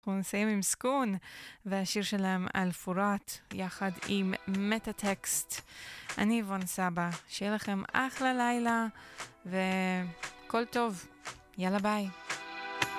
אנחנו נסיים עם סקון והשיר שלהם על פורט יחד עם מטה-טקסט. אני איבון סבא, שיהיה לכם אחלה לילה וכל טוב, יאללה ביי.